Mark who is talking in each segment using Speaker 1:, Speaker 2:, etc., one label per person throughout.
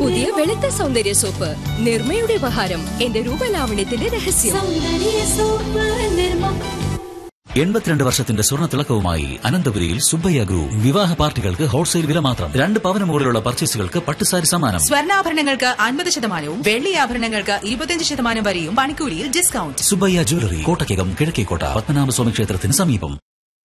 Speaker 1: പുതിയ വെളുത്ത സൗന്ദര്യ സോപ്പ് നിർമ്മയുടെ ഉപഹാരം. എന്റെ രൂപലാവണ്യത്തിന്റെ രഹസ്യം.
Speaker 2: 82 വർഷത്തിന്റെ സ്വർണ്ണ തിളക്കവുമായി അനന്തപുരിയിൽ സുബ്ബയ്യ ഗ്രൂപ്പ്. വിവാഹ പാർട്ടികൾക്ക് ഹോൾസെയിൽ വില മാത്രം. 2 പവന് മുകളിലുള്ള പർച്ചേസുകൾക്ക് പട്ടുസാരി സമ്മാനം.
Speaker 3: സ്വർണ്ണാഭരണങ്ങൾക്ക് 50% വെള്ളി ആഭരണങ്ങൾക്ക് 25% വരെയും പണിക്കൂലിയിൽ ഡിസ്കൗണ്ട്.
Speaker 2: സുബ്ബയ്യ ജ്വല്ലറി, കോട്ടയ്ക്കകം, കിഴക്കേക്കോട്ട, പത്മനാഭസ്വാമി ക്ഷേത്രത്തിന് സമീപം.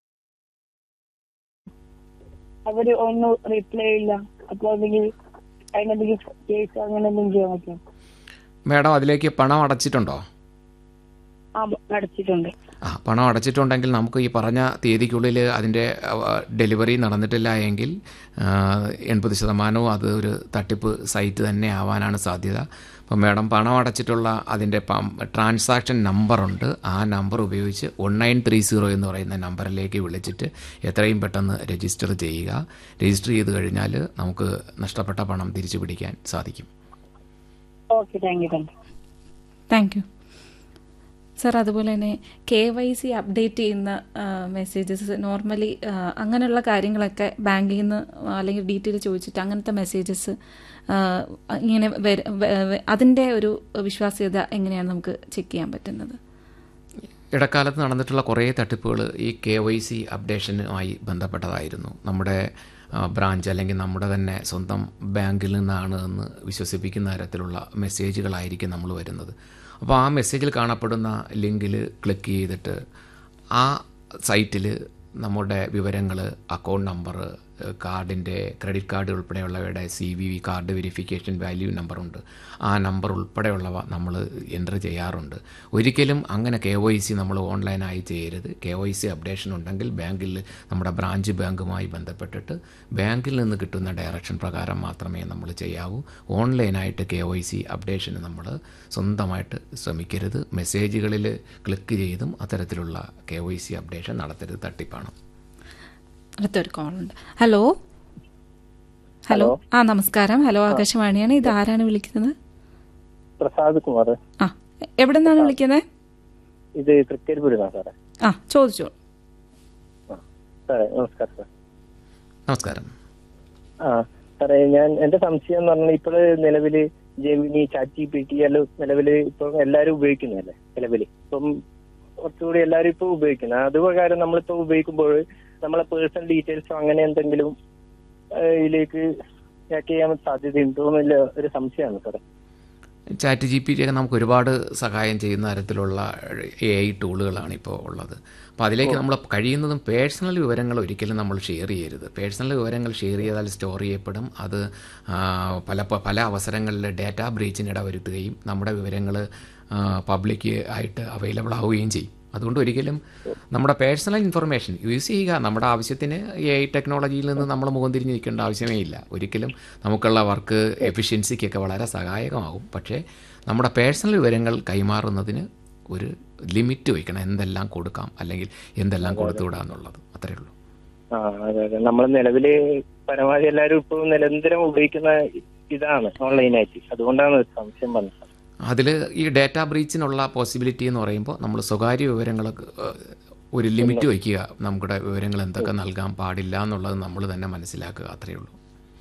Speaker 4: അവര് ഒന്നും റിപ്ലൈ ഇല്ല. അപ്പൊ അതിനെന്തെങ്കിലും കേസ് അങ്ങനെ എന്തെങ്കിലും ചെയ്യാൻ പറ്റുമോ?
Speaker 5: മാഡം അതിലേക്ക് പണം അടച്ചിട്ടുണ്ടോ?
Speaker 4: അടച്ചിട്ടുണ്ട്.
Speaker 5: പണം അടച്ചിട്ടുണ്ടെങ്കിൽ നമുക്ക് ഈ പറഞ്ഞ തീയതിക്കുള്ളിൽ അതിൻ്റെ ഡെലിവറി നടന്നിട്ടില്ല എങ്കിൽ 80% അത് ഒരു തട്ടിപ്പ് സൈറ്റ് തന്നെ ആവാനാണ് സാധ്യത. അപ്പം മാഡം പണം അടച്ചിട്ടുള്ള അതിൻ്റെ ട്രാൻസാക്ഷൻ നമ്പറുണ്ട്. ആ നമ്പർ ഉപയോഗിച്ച് 1930 എന്ന് പറയുന്ന നമ്പറിലേക്ക് വിളിച്ചിട്ട് എത്രയും പെട്ടെന്ന് രജിസ്റ്റർ ചെയ്യുക. രജിസ്റ്റർ ചെയ്ത് കഴിഞ്ഞാൽ നമുക്ക് നഷ്ടപ്പെട്ട പണം തിരിച്ചു പിടിക്കാൻ സാധിക്കും.
Speaker 4: Okay, thank you.
Speaker 6: Thank you sir. അതുപോലെ തന്നെ KYC അപ്ഡേറ്റ് ചെയ്യുന്ന മെസ്സേജസ് നോർമലി അങ്ങനെയുള്ള കാര്യങ്ങളൊക്കെ ബാങ്കിൽ നിന്ന് അല്ലെങ്കിൽ ഡീറ്റെയിൽ ചോദിച്ചിട്ട് അങ്ങനത്തെ മെസ്സേജസ് ഇങ്ങനെ അതിൻ്റെ ഒരു വിശ്വാസ്യത എങ്ങനെയാണ് നമുക്ക് ചെക്ക് ചെയ്യാൻ പറ്റുന്നത്?
Speaker 5: ഇടക്കാലത്ത് നടന്നിട്ടുള്ള കുറേ തട്ടിപ്പുകൾ ഈ KYC അപ്ഡേഷനുമായി ബന്ധപ്പെട്ടതായിരുന്നു. നമ്മുടെ ബ്രാഞ്ച് അല്ലെങ്കിൽ നമ്മുടെ തന്നെ സ്വന്തം ബാങ്കിൽ നിന്നാണ് എന്ന് വിശ്വസിപ്പിക്കുന്ന തരത്തിലുള്ള മെസ്സേജുകളായിരിക്കും നമ്മൾ വരുന്നത്. അപ്പോൾ ആ മെസ്സേജിൽ കാണപ്പെടുന്ന ലിങ്കിൽ ക്ലിക്ക് ചെയ്തിട്ട് ആ സൈറ്റിൽ നമ്മുടെ വിവരങ്ങൾ, അക്കൗണ്ട് നമ്പർ, കാർഡിൻ്റെ credit card ഉൾപ്പെടെയുള്ളവയുടെ CVV card verification value നമ്പറുണ്ട്. ആ നമ്പർ ഉൾപ്പെടെയുള്ളവ നമ്മൾ എൻ്റർ ചെയ്യാറുണ്ട്. ഒരിക്കലും അങ്ങനെ KYC നമ്മൾ ഓൺലൈനായി ചെയ്യരുത്. KYC അപ്ഡേഷൻ ഉണ്ടെങ്കിൽ ബാങ്കിൽ നമ്മുടെ ബ്രാഞ്ച് ബാങ്കുമായി ബന്ധപ്പെട്ടിട്ട് ബാങ്കിൽ നിന്ന് കിട്ടുന്ന ഡയറക്ഷൻ പ്രകാരം മാത്രമേ നമ്മൾ ചെയ്യാവൂ. ഓൺലൈനായിട്ട് KYC അപ്ഡേഷന് നമ്മൾ സ്വന്തമായിട്ട് ശ്രമിക്കരുത്. മെസ്സേജുകളിൽ ക്ലിക്ക് ചെയ്തും അത്തരത്തിലുള്ള KYC അപ്ഡേഷൻ നടത്തരുത്. തട്ടിപ്പാണ്.
Speaker 6: അടുത്തൊരു കോളുണ്ട്. ഹലോ. നമസ്കാരം. ഹലോ, ആകാശവാണിയാണ്. ഇത് ആരാണ് വിളിക്കുന്നത്?
Speaker 7: പ്രസാദ് കുമാർ.
Speaker 6: എവിടെ നിന്നാണ് വിളിക്കുന്നത്?
Speaker 7: ഇത് തൃക്കരിപ്പൂരിന്നാണ് സാറേ.
Speaker 6: ചോദിച്ചോ
Speaker 7: സാറേ. നമസ്കാരം സാർ.
Speaker 5: നമസ്കാരം.
Speaker 7: സാറേ, എന്റെ സംശയം എന്ന് പറഞ്ഞാൽ ഇപ്പോൾ നിലവില് ജെമിനി, ChatGPT നിലവില് ഇപ്പം എല്ലാരും ഉപയോഗിക്കുന്നതല്ലേ നിലവില്. ഇപ്പം കുറച്ചുകൂടി എല്ലാരും ഇപ്പൊ ഉപയോഗിക്കുന്നത്. അത് പ്രകാരം നമ്മളിപ്പോ ഉപയോഗിക്കുമ്പോൾ നമ്മളെ പേഴ്സണൽ ഡീറ്റെയിൽസോ അങ്ങനെ എന്തെങ്കിലും ഇതിലേക്ക് ഹാക്ക് ചെയ്യാൻ സാധ്യതയുണ്ടോ എന്നുള്ള ഒരു സംശയമാണ് സാറേ.
Speaker 5: ChatGPT ഒക്കെ നമുക്ക് ഒരുപാട് സഹായം ചെയ്യുന്ന തരത്തിലുള്ള AI ടൂളുകളാണ് ഇപ്പോൾ ഉള്ളത്. അപ്പോൾ അതിലേക്ക് നമ്മൾ കഴിയുന്നതും പേഴ്സണൽ വിവരങ്ങൾ ഒരിക്കലും നമ്മൾ ഷെയർ ചെയ്യരുത്. പേഴ്സണൽ വിവരങ്ങൾ ഷെയർ ചെയ്താൽ സ്റ്റോർ ചെയ്യപ്പെടും. അത് പല അവസരങ്ങളിൽ ഡാറ്റ ബ്രീച്ചിന് ഇടവരുത്തുകയും നമ്മുടെ വിവരങ്ങൾ പബ്ലിക് ആയിട്ട് അവൈലബിൾ ആവുകയും ചെയ്യും. അതുകൊണ്ട് ഒരിക്കലും നമ്മുടെ പേഴ്സണൽ ഇൻഫർമേഷൻ യൂസ് ചെയ്യുക. നമ്മുടെ ആവശ്യത്തിന് AI ടെക്നോളജിയിൽ നിന്ന് നമ്മൾ മുഖം തിരിഞ്ഞ് നിൽക്കേണ്ട ആവശ്യമേ ഇല്ല. ഒരിക്കലും നമുക്കുള്ള വർക്ക് എഫിഷ്യൻസിക്കൊക്കെ വളരെ സഹായകമാകും. പക്ഷേ നമ്മുടെ പേഴ്സണൽ വിവരങ്ങൾ കൈമാറുന്നതിന് ഒരു ലിമിറ്റ് വയ്ക്കണം. എന്തെല്ലാം കൊടുക്കാം അല്ലെങ്കിൽ എന്തെല്ലാം കൊടുത്തുവിടാം എന്നുള്ളത്. അത്രയേ ഉള്ളൂ.
Speaker 7: അതെ. നമ്മൾ നിലവില് പരമാവധി എല്ലാവരും ഇപ്പോൾ നിരന്തരം ഉപയോഗിക്കുന്ന ഇതാണ് ഓൺലൈനായിട്ട്. അതുകൊണ്ടാണ് സംശയം വന്നത്.
Speaker 5: അതിൽ ഈ ഡാറ്റ ബ്രീച്ചിനുള്ള പോസിബിലിറ്റി എന്ന് പറയുമ്പോൾ നമ്മൾ സ്വകാര്യ വിവരങ്ങൾ ഒരു ലിമിറ്റ് വയ്ക്കുക. നമ്മുടെ വിവരങ്ങൾ എന്തൊക്കെ നൽകാൻ പാടില്ല എന്നുള്ളത് നമ്മൾ തന്നെ മനസ്സിലാക്കുക. അത്രയേ ഉള്ളൂ.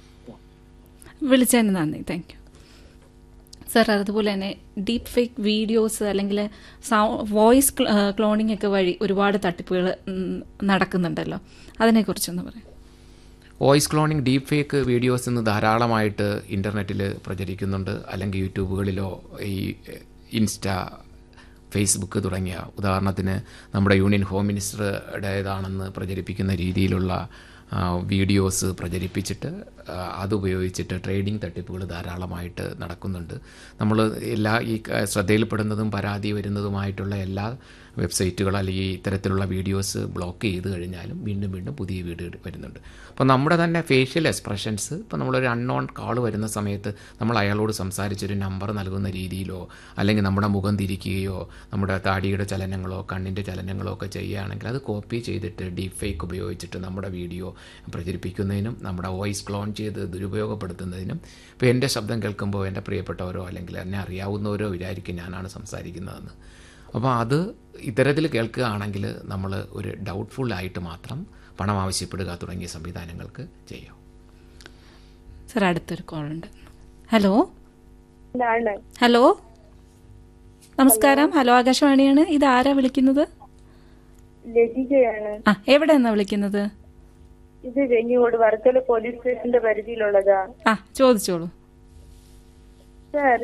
Speaker 6: വിളിച്ചതിന് നന്ദി. Thank you sir. അതുപോലെ തന്നെ ഡീപ്പ് ഫേക്ക് വീഡിയോസ് അല്ലെങ്കിൽ വോയിസ് ക്ലോണിംഗ് ഒക്കെ വഴി ഒരുപാട് തട്ടിപ്പുകൾ നടക്കുന്നുണ്ടല്ലോ, അതിനെക്കുറിച്ചൊന്ന് പറയാം.
Speaker 5: Voice cloning, deep fake videos ഇന്ന് ധാരാളമായിട്ട് ഇൻ്റർനെറ്റിൽ പ്രചരിക്കുന്നുണ്ട്. അല്ലെങ്കിൽ യൂട്യൂബുകളിലോ ഈ ഇൻസ്റ്റ, ഫേസ്ബുക്ക് തുടങ്ങിയ, ഉദാഹരണത്തിന് നമ്മുടെ യൂണിയൻ ഹോം മിനിസ്റ്ററുടേതാണെന്ന് പ്രചരിപ്പിക്കുന്ന രീതിയിലുള്ള വീഡിയോസ് പ്രചരിപ്പിച്ചിട്ട് അതുപയോഗിച്ചിട്ട് ട്രേഡിംഗ് തട്ടിപ്പുകൾ ധാരാളമായിട്ട് നടക്കുന്നുണ്ട്. നമ്മൾ ഈ ശ്രദ്ധയിൽപ്പെടുന്നതും പരാതി വരുന്നതുമായിട്ടുള്ള എല്ലാ വെബ്സൈറ്റുകൾ അല്ലെങ്കിൽ ഇത്തരത്തിലുള്ള വീഡിയോസ് ബ്ലോക്ക് ചെയ്ത് കഴിഞ്ഞാലും വീണ്ടും വീണ്ടും പുതിയ വീഡിയോ വരുന്നുണ്ട്. അപ്പോൾ നമ്മുടെ തന്നെ ഫേഷ്യൽ എക്സ്പ്രഷൻസ്, ഇപ്പോൾ നമ്മളൊരു അൺനോൺ കാൾ വരുന്ന സമയത്ത് നമ്മൾ അയാളോട് സംസാരിച്ചൊരു നമ്പർ നൽകുന്ന രീതിയിലോ അല്ലെങ്കിൽ നമ്മുടെ മുഖം തിരിക്കുകയോ നമ്മുടെ താടിയുടെ ചലനങ്ങളോ കണ്ണിൻ്റെ ചലനങ്ങളോ ഒക്കെ ചെയ്യുകയാണെങ്കിൽ അത് കോപ്പി ചെയ്തിട്ട് ഡീപ്പ് ഫേക്ക് ഉപയോഗിച്ചിട്ട് നമ്മുടെ വീഡിയോ പ്രചരിപ്പിക്കുന്നതിനും നമ്മുടെ വോയിസ് ക്ലോൺ ചെയ്ത് ദുരുപയോഗപ്പെടുത്തുന്നതിനും, ഇപ്പോൾ എൻ്റെ ശബ്ദം കേൾക്കുമ്പോൾ എൻ്റെ പ്രിയപ്പെട്ടവരോ അല്ലെങ്കിൽ എന്നെ അറിയാവുന്നവരോ വിചാരിക്കും ഞാനാണ് സംസാരിക്കുന്നതെന്ന്. അപ്പോൾ അത് ഇത്തരത്തിൽ കേൾക്കുകയാണെങ്കിൽ നമ്മൾ ഒരു ഡൗട്ട്ഫുള്ളായിട്ട് മാത്രം പണം ആവശ്യപ്പെടുക തുടങ്ങിയ സംവിധാനങ്ങൾക്ക് ചെയ്യാം.
Speaker 6: സർ, അടുത്തൊരു കോളുണ്ട്. ഹലോ
Speaker 4: ആണ്.
Speaker 6: ഹലോ നമസ്കാരം. ഹലോ ആകാശവാണിയാണ്. ഇത് ആരാ വിളിക്കുന്നത്?
Speaker 4: ലതികയാണ്.
Speaker 6: എവിടെ നിന്നാ വിളിക്കുന്നത്?
Speaker 4: ഇത് വെഞ്ഞിക്കോട് വർക്കല പോലീസ് സ്റ്റേഷന്റെ പരിധിയിലുള്ളതാ.
Speaker 6: ചോദിച്ചോളൂ
Speaker 4: സാർ.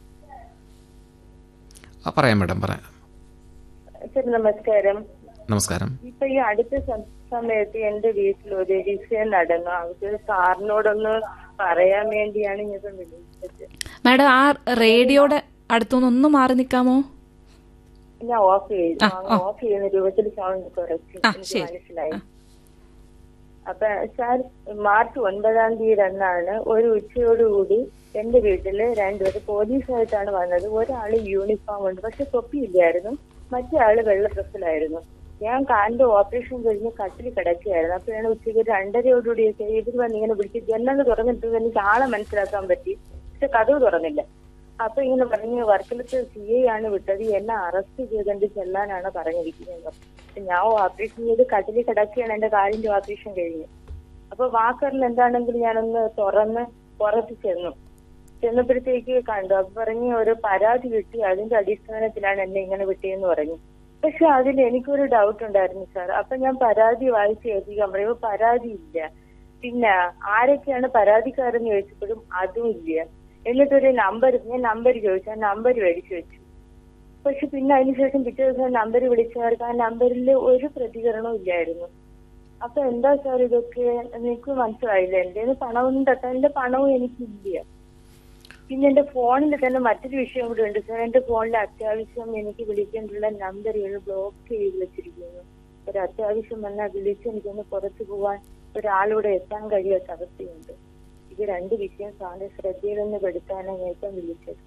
Speaker 5: പറയാം മാഡം, പറയാം.
Speaker 4: സാർ നമസ്കാരം.
Speaker 5: നമസ്കാരം.
Speaker 4: ഇപ്പൊ ഈ അടുത്ത സമയത്ത് എന്റെ വീട്ടിൽ ഒരു വിഷയം നടന്നു. അത് സാറിനോടൊന്ന് പറയാൻ വേണ്ടിയാണ് ഞാൻ വിളിച്ചത്.
Speaker 6: മാഡം, ആ റേഡിയോയുടെ അടുത്തുനിന്ന് ഒന്ന് മാറി നിൽക്കാമോ?
Speaker 4: ഞാൻ ഓഫ് ചെയ്യുന്ന രൂപത്തിൽ സൗണ്ട് കുറച്ച് എനിക്ക് മനസ്സിലായി. അപ്പൊ സാർ, മാർച്ച് 9-ാം തീയതി അന്നാണ് ഒരു ഉച്ചയോടുകൂടി എന്റെ വീട്ടില് രണ്ടുപേര് പോലീസായിട്ടാണ് വന്നത്. ഒരാള് യൂണിഫോം ഉണ്ട്, പക്ഷെ തൊപ്പിയില്ലായിരുന്നു. മറ്റേ ആള് വെള്ള ഡ്രസ്സിലായിരുന്നു. ഞാൻ കാലിന്റെ ഓപ്പറേഷൻ കഴിഞ്ഞ് കട്ടിൽ കിടക്കുകയായിരുന്നു. അപ്പോഴാണ് ഉച്ചയ്ക്ക് 2:30യോടുകൂടിയൊക്കെ ഇവർ വന്ന് ഇങ്ങനെ വിളിച്ച് ജനൽ തുറന്നിട്ട് എനിക്ക് ആളെ മനസ്സിലാക്കാൻ പറ്റി, പക്ഷെ കതവ് തുറന്നില്ല. അപ്പൊ ഇങ്ങനെ പറഞ്ഞ് വർക്കലത്തെ CI ആണ് വിട്ടത്, എന്നെ അറസ്റ്റ് ചെയ്തുകൊണ്ട് ചെല്ലാനാണ് പറഞ്ഞിരിക്കുന്നത്. ഞാൻ ഓപ്പറേഷൻ ചെയ്ത് കട്ടിലിൽ കിടക്കുകയാണ്, എന്റെ കാലിന്റെ ഓപ്പറേഷൻ കഴിഞ്ഞ്. അപ്പൊ വാക്കറിൽ എന്താണെങ്കിലും ഞാനൊന്ന് തുറന്ന് പുറത്ത് ചെന്നപ്പോഴത്തേക്ക് കണ്ടു. അപ്പൊ പറഞ്ഞ് ഒരു പരാതി കിട്ടി, അതിന്റെ അടിസ്ഥാനത്തിലാണ് എന്നെ ഇങ്ങനെ വിട്ടിയെന്ന് പറഞ്ഞു. പക്ഷെ അതിൽ എനിക്കൊരു ഡൗട്ട് ഉണ്ടായിരുന്നു സാർ. അപ്പൊ ഞാൻ പരാതി വായിച്ച് ഏൽപ്പിക്കാൻ പറയുമ്പോൾ പരാതി ഇല്ല. പിന്നെ ആരൊക്കെയാണ് പരാതിക്കാരെന്ന് ചോദിച്ചപ്പോഴും അതും ഇല്ല. എന്നിട്ടൊരു ഞാൻ നമ്പർ ചോദിച്ചു, ആ നമ്പർ മേടിച്ചു വെച്ചു. പക്ഷെ പിന്നെ അതിനുശേഷം പിറ്റേ ദിവസം നമ്പർ വിളിച്ചവർക്ക് ആ നമ്പറിൽ ഒരു പ്രതികരണവും ഇല്ലായിരുന്നു. അപ്പൊ എന്താ സാർ ഇതൊക്കെ? എനിക്ക് മനസ്സിലായില്ല. എന്റെ പണമൊന്നും തട്ടാൻ, എന്റെ പണവും എനിക്കില്ല. പിന്നെ എന്റെ ഫോണിൽ തന്നെ മറ്റൊരു വിഷയം കൂടി ഉണ്ട് സാർ. എന്റെ ഫോണിൽ അത്യാവശ്യം എനിക്ക് വിളിക്കേണ്ടുള്ള നമ്പറുകൾ ബ്ലോക്ക് ചെയ്ത് വെച്ചിരിക്കുന്നു. ഒരു അത്യാവശ്യം വന്നാൽ വിളിച്ച് എനിക്കൊന്ന് പുറത്തു പോവാൻ ഒരാളിവിടെ എത്താൻ കഴിയാത്ത അവസ്ഥയുണ്ട്. ഇത് രണ്ട് വിഷയം സാറിന്റെ ശ്രദ്ധയിലൊന്ന് പെടുത്താനാണ് ഞാൻ വിളിച്ചത്.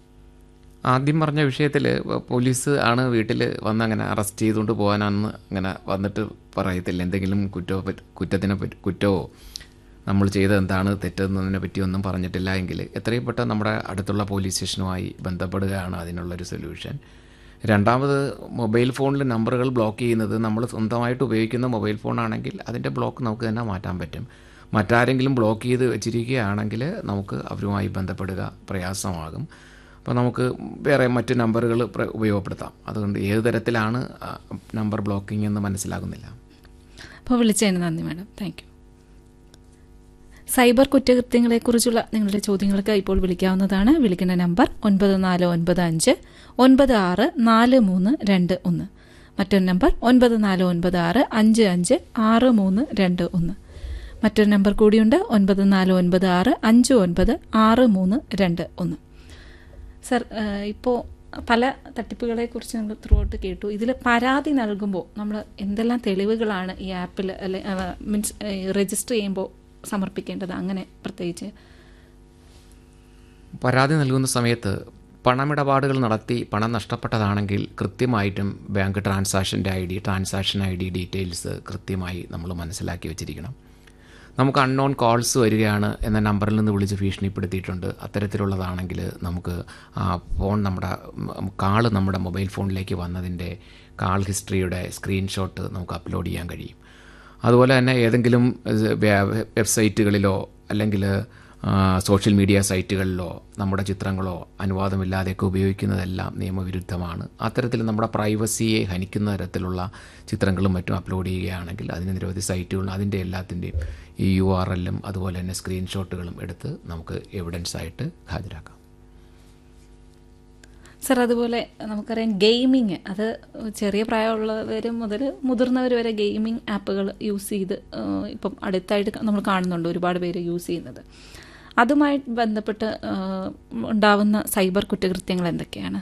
Speaker 5: ആദ്യം പറഞ്ഞ വിഷയത്തിൽ പോലീസ് ആണ് വീട്ടിൽ വന്ന് അങ്ങനെ അറസ്റ്റ് ചെയ്തുകൊണ്ട് പോകാനാണെന്ന് അങ്ങനെ വന്നിട്ട് പറയത്തില്ല. എന്തെങ്കിലും കുറ്റമോ നമ്മൾ ചെയ്തത് എന്താണ് തെറ്റെന്നതിനെ പറ്റിയൊന്നും പറഞ്ഞിട്ടില്ല എങ്കിൽ എത്രയും പെട്ടെന്ന് നമ്മുടെ അടുത്തുള്ള പോലീസ് സ്റ്റേഷനുമായി ബന്ധപ്പെടുകയാണ് അതിനുള്ളൊരു സൊല്യൂഷൻ. രണ്ടാമത്, മൊബൈൽ ഫോണിൽ നമ്പറുകൾ ബ്ലോക്ക് ചെയ്യുന്നത് നമ്മൾ സ്വന്തമായിട്ട് ഉപയോഗിക്കുന്ന മൊബൈൽ ഫോണാണെങ്കിൽ അതിൻ്റെ ബ്ലോക്ക് നമുക്ക് തന്നെ മാറ്റാൻ പറ്റും. മറ്റാരെങ്കിലും ബ്ലോക്ക് ചെയ്ത് വെച്ചിരിക്കുകയാണെങ്കിൽ നമുക്ക് അവരുമായി ബന്ധപ്പെടുക പ്രയാസമാകും. അപ്പോൾ നമുക്ക് വേറെ മറ്റ് നമ്പറുകൾ ഉപയോഗപ്പെടുത്താം. അതുകൊണ്ട് ഏത് തരത്തിലാണ് നമ്പർ ബ്ലോക്കിംഗ് എന്ന് മനസ്സിലാകുന്നില്ല.
Speaker 6: അപ്പോൾ വിളിച്ചതിന് നന്ദി മാഡം. Thank you. സൈബർ കുറ്റകൃത്യങ്ങളെക്കുറിച്ചുള്ള നിങ്ങളുടെ ചോദ്യങ്ങൾക്ക് ഇപ്പോൾ വിളിക്കാവുന്നതാണ്. വിളിക്കുന്ന നമ്പർ 9495564321. മറ്റൊരു നമ്പർ 9496556321. മറ്റൊരു നമ്പർ കൂടിയുണ്ട് 9496596321. സർ, ഇപ്പോൾ പല തട്ടിപ്പുകളെക്കുറിച്ച് നമ്മൾ ത്രൂ ഔട്ട് കേട്ടു. ഇതിൽ പരാതി നൽകുമ്പോൾ നമ്മൾ എന്തെല്ലാം തെളിവുകളാണ് ഈ ആപ്പിൽ മീൻസ് രജിസ്റ്റർ ചെയ്യുമ്പോൾ സമർപ്പിക്കേണ്ടത്? അങ്ങനെ പ്രത്യേകിച്ച്
Speaker 5: പരാതി നൽകുന്ന സമയത്ത് പണമിടപാടുകൾ നടത്തി പണം നഷ്ടപ്പെട്ടതാണെങ്കിൽ കൃത്യമായിട്ടും bank transaction I D details കൃത്യമായി നമ്മൾ മനസ്സിലാക്കി വെച്ചിരിക്കണം. നമുക്ക് അൺനോൺ കോൾസ് വരികയാണ് എന്ന നമ്പറിൽ നിന്ന് വിളിച്ച് ഭീഷണിപ്പെടുത്തിയിട്ടുണ്ട്. അത്തരത്തിലുള്ളതാണെങ്കിൽ നമുക്ക് ആ ഫോൺ നമ്മുടെ മൊബൈൽ ഫോണിലേക്ക് വന്നതിൻ്റെ കാൾ ഹിസ്റ്ററിയുടെ സ്ക്രീൻഷോട്ട് നമുക്ക് അപ്ലോഡ് ചെയ്യാൻ കഴിയും. അതുപോലെ തന്നെ ഏതെങ്കിലും വെബ്സൈറ്റുകളിലോ അല്ലെങ്കിൽ സോഷ്യൽ മീഡിയ സൈറ്റുകളിലോ നമ്മുടെ ചിത്രങ്ങളോ അനുവാദമില്ലാതെയൊക്കെ ഉപയോഗിക്കുന്നതെല്ലാം നിയമവിരുദ്ധമാണ്. അത്തരത്തിൽ നമ്മുടെ പ്രൈവസിയെ ഹനിക്കുന്ന തരത്തിലുള്ള ചിത്രങ്ങളും മറ്റും അപ്ലോഡ് ചെയ്യുകയാണെങ്കിൽ അതിന് നിരവധി സൈറ്റുകളും അതിൻ്റെ എല്ലാത്തിൻ്റെയും ഈ URL-ഉം അതുപോലെ തന്നെ സ്ക്രീൻഷോട്ടുകളും എടുത്ത് നമുക്ക് എവിഡൻസ് ആയിട്ട് ഹാജരാക്കാം.
Speaker 6: സർ, അതുപോലെ നമുക്കറിയാം ഗെയിമിങ്, അത് ചെറിയ പ്രായമുള്ളവർ മുതൽ മുതിർന്നവർ വരെ ഗെയിമിംഗ് ആപ്പുകൾ യൂസ് ചെയ്ത് ഇപ്പം അടുത്തായിട്ട് നമ്മൾ കാണുന്നുണ്ട് ഒരുപാട് പേര് യൂസ് ചെയ്യുന്നത്. അതുമായി ബന്ധപ്പെട്ട് ഉണ്ടാവുന്ന സൈബർ കുറ്റകൃത്യങ്ങൾ എന്തൊക്കെയാണ്?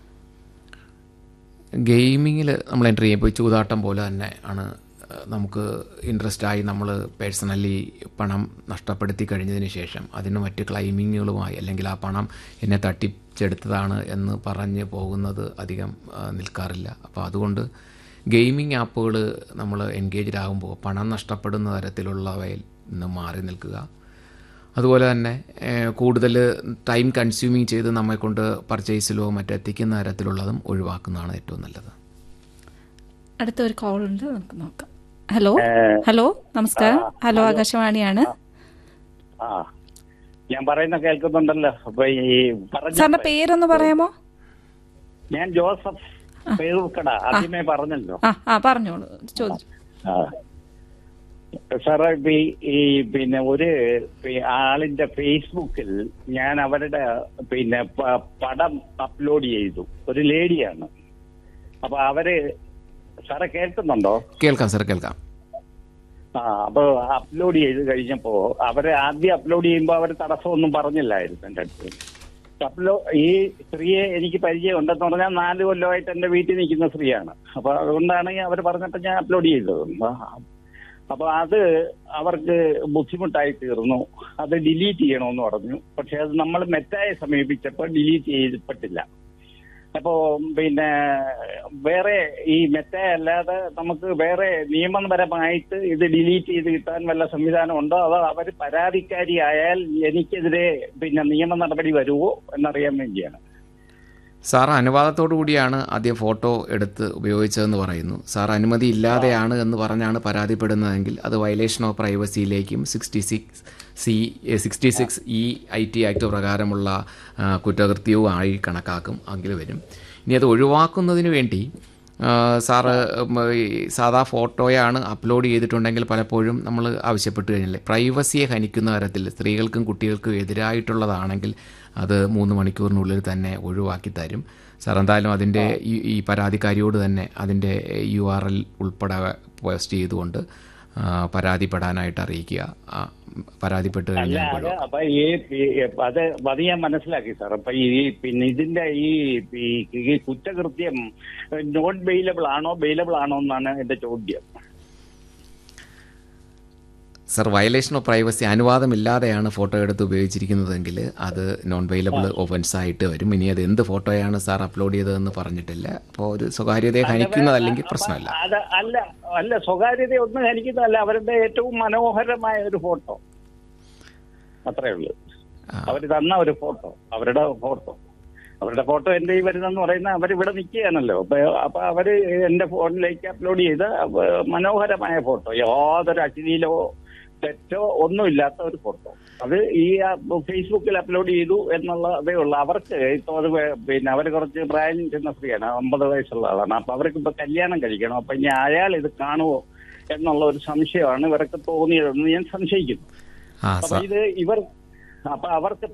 Speaker 5: ഗെയിമിങ്ങിൽ നമ്മൾ എൻ്റർ ചെയ്യുമ്പോൾ ചൂതാട്ടം പോലെ തന്നെ ആണ്. നമുക്ക് ഇൻട്രസ്റ്റായി നമ്മൾ പേഴ്സണലി പണം നഷ്ടപ്പെടുത്തി കഴിഞ്ഞതിന് ശേഷം അതിന് മറ്റ് ക്ലൈമിങ്ങുകളുമായി അല്ലെങ്കിൽ ആ പണം എന്നെ തട്ടിച്ചെടുത്തതാണ് എന്ന് പറഞ്ഞ് പോകുന്നത് അധികം നിൽക്കാറില്ല. അപ്പോൾ അതുകൊണ്ട് ഗെയിമിംഗ് ആപ്പുകൾ നമ്മൾ എൻഗേജ്ഡ് ആകുമ്പോൾ പണം നഷ്ടപ്പെടുന്ന തരത്തിലുള്ളവയിൽ നിന്ന് മാറി നിൽക്കുക. അതുപോലെ തന്നെ കൂടുതൽ ടൈം കൺസ്യൂമിങ് ചെയ്ത് നമ്മെക്കൊണ്ട് പർച്ചേസിലോ മറ്റെത്തിക്കുന്ന തരത്തിലുള്ളതും ഒഴിവാക്കുന്നതാണ് ഏറ്റവും നല്ലത്.
Speaker 6: അടുത്ത ഒരു കോൾ ഉണ്ട്, നമുക്ക് നോക്കാം. ഹലോ നമസ്കാരം. ഹലോ ആകാശവാണിയാണ്.
Speaker 8: ഞാൻ പറയുന്ന കേൾക്കുന്നുണ്ടല്ലോ. അപ്പൊ ഈ
Speaker 6: സാറിന്റെ പേരൊന്ന് പറയാമോ?
Speaker 8: ഞാൻ ജോസഫ് പേരുക്കട, ആദ്യമേ പറഞ്ഞല്ലോ.
Speaker 6: പറഞ്ഞോളൂ, ചോദിച്ചു.
Speaker 8: സാറേ, ഈ പിന്നെ ഒരു ആളിന്റെ ഫേസ്ബുക്കിൽ ഞാൻ അവരുടെ പിന്നെ പടം അപ്ലോഡ് ചെയ്തു. ഒരു ലേഡിയാണ്. അപ്പൊ അവര്, സാറെ കേൾക്കുന്നുണ്ടോ?
Speaker 5: കേൾക്കാം സാർ, കേൾക്കാം.
Speaker 8: അപ്പൊ അപ്ലോഡ് ചെയ്ത് കഴിഞ്ഞപ്പോ അവര് ആദ്യം അപ്ലോഡ് ചെയ്യുമ്പോ അവര് തടസ്സമൊന്നും പറഞ്ഞില്ലായിരുന്നു എന്റെ അടുത്ത്. ഈ സ്ത്രീയെ എനിക്ക് പരിചയം ഉണ്ടെന്ന് പറഞ്ഞാൽ 4 കൊല്ലമായിട്ട് എന്റെ വീട്ടിൽ നിൽക്കുന്ന സ്ത്രീയാണ്. അപ്പൊ അതുകൊണ്ടാണ് അവർ പറഞ്ഞപ്പോ ഞാൻ അപ്ലോഡ് ചെയ്തത്. അപ്പൊ അത് അവർക്ക് ബുദ്ധിമുട്ടായി തീർന്നു. അത് ഡിലീറ്റ് ചെയ്യണമെന്ന് പറഞ്ഞു. പക്ഷെ അത് നമ്മൾ മെറ്റായെ സമീപിച്ചപ്പോൾ ഡിലീറ്റ് ചെയ്തിട്ടില്ല. അപ്പോ പിന്നെ വേറെ ഈ മെറ്റ അല്ലാതെ നമുക്ക് വേറെ നിയമപരമായിട്ട് ഇത് ഡിലീറ്റ് ചെയ്ത് കിട്ടാൻ വല്ല സംവിധാനം ഉണ്ടോ? അതോ അവർ പരാതിക്കാരിയായാൽ എനിക്കെതിരെ പിന്നെ നിയമ നടപടി വരുമോ എന്നറിയാൻ വേണ്ടിയാണ്.
Speaker 5: സാർ അനുവാദത്തോടു കൂടിയാണ് ആദ്യം ഫോട്ടോ എടുത്ത് ഉപയോഗിച്ചതെന്ന് പറയുന്നു. സാർ അനുമതി ഇല്ലാതെയാണ് എന്ന് പറഞ്ഞാണ് പരാതിപ്പെടുന്നതെങ്കിൽ അത് വയലേഷൻ ഓഫ് പ്രൈവസിയിലേക്കും 66E ആക്ട് പ്രകാരമുള്ള കുറ്റകൃത്യവും ആയി കണക്കാക്കും. അങ്ങനെ വരും. ഇനി അത് ഒഴിവാക്കുന്നതിന് വേണ്ടി സാറ് സാധാ ഫോട്ടോയാണ് അപ്ലോഡ് ചെയ്തിട്ടുണ്ടെങ്കിൽ പലപ്പോഴും നമ്മൾ ആവശ്യപ്പെട്ട് കഴിഞ്ഞാൽ പ്രൈവസിയെ ഹനിക്കുന്ന തരത്തിൽ സ്ത്രീകൾക്കും കുട്ടികൾക്കും എതിരായിട്ടുള്ളതാണെങ്കിൽ അത് 3 മണിക്കൂറിനുള്ളിൽ തന്നെ ഒഴിവാക്കി തരും. സാർ എന്തായാലും അതിൻ്റെ ഈ പരാതിക്കാരിയോട് തന്നെ അതിൻ്റെ URL ഉൾപ്പെടെ പോസ്റ്റ് ചെയ്തുകൊണ്ട് പരാതിപ്പെടാനായിട്ട് അറിയിക്കുക. പരാതിപ്പെട്ട് കഴിഞ്ഞാൽ
Speaker 8: അപ്പൊ അത് ഞാൻ മനസ്സിലാക്കി സാർ. അപ്പൊ ഈ പിന്നെ ഇതിന്റെ ഈ കുറ്റകൃത്യം നോട്ട് ബെയിലബിൾ ആണോ എന്നാണ് എന്റെ ചോദ്യം.
Speaker 5: Sir, violation of privacy അനുവാദമില്ലാതെയാണ് photo എടുത്ത് ഉപയോഗിച്ചിരിക്കുന്നതെങ്കിൽ അത് നോൺ ബെയിലബിൾ ഒഫൻസ് ആയിട്ട് വരും. ഇനി അത് എന്ത് ഫോട്ടോയാണ് സാർ അപ്ലോഡ് ചെയ്തതെന്ന് പറഞ്ഞിട്ടില്ല. അപ്പോൾ ഒരു സ്വകാര്യതയെ ഹനിക്കുന്നതല്ലെങ്കിൽ പ്രശ്നമല്ല.
Speaker 8: അല്ല സ്വകാര്യത ഒന്നും ഹനിക്കുന്നതല്ല. അവരുടെ ഏറ്റവും മനോഹരമായ ഒരു ഫോട്ടോ, അത്രേ ഉള്ളൂ. അവര് തന്ന ഒരു ഫോട്ടോ, അവരുടെ ഫോട്ടോ എന്റെ ഈ വരുന്നെന്ന് പറയുന്ന അവരിവിടെ നിൽക്കുകയാണല്ലോ. അപ്പൊ അവര് എന്റെ ഫോണിലേക്ക് അപ്ലോഡ് ചെയ്ത മനോഹരമായ ഫോട്ടോ, യാതൊരു അശ്ലീലോ തെറ്റോ ഒന്നുമില്ലാത്ത ഒരു ഫോട്ടോ, അത് ഈ ഫേസ്ബുക്കിൽ അപ്ലോഡ് ചെയ്തു എന്നുള്ളതേ ഉള്ളൂ. അവർക്ക് ഇപ്പോൾ അത് പിന്നെ അവർ കുറച്ച് പ്രായം ചെന്ന സ്ത്രീയാണ്, 50 വയസ്സുള്ള ആളാണ്. അപ്പൊ അവർക്ക് ഇപ്പൊ കല്യാണം കഴിക്കണം. അപ്പൊ ഇനി അയാൾ ഇത് കാണുമോ എന്നുള്ള ഒരു സംശയമാണ് ഇവർക്ക് തോന്നിയതെന്ന് ഞാൻ സംശയിക്കുന്നു. അപ്പൊ ഇത് അപ്പൊ അവർക്ക്